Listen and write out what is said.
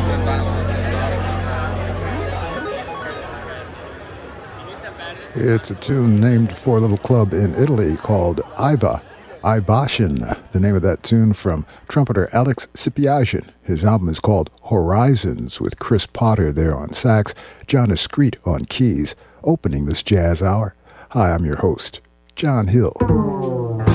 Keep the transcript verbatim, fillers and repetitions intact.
It's a tune named for a little club in Italy called Iva, Ivashin, the name of that tune from trumpeter Alex Sipiagin. His album is called Horizons, with Chris Potter there on sax, John Escreet on keys, opening this jazz hour. Hi, I'm your host, John Hill.